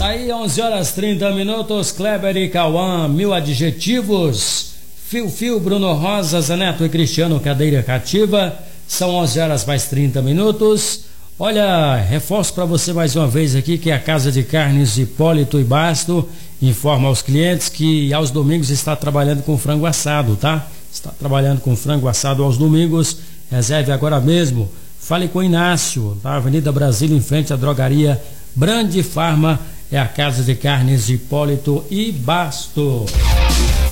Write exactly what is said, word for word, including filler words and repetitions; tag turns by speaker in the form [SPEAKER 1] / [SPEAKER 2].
[SPEAKER 1] Aí, onze horas trinta minutos, Kleber e Cauã, mil adjetivos. Fio Fio, Bruno Rosa, Zaneto e Cristiano, cadeira cativa. São onze horas mais trinta minutos. Olha, reforço para você mais uma vez aqui que a Casa de Carnes Hipólito e Basto informa aos clientes que aos domingos está trabalhando com frango assado, tá? Está trabalhando com frango assado aos domingos. Reserve agora mesmo. Fale com o Inácio, da Avenida Brasília, em frente à drogaria Brande Farma. É a Casa de Carnes Hipólito e Basto.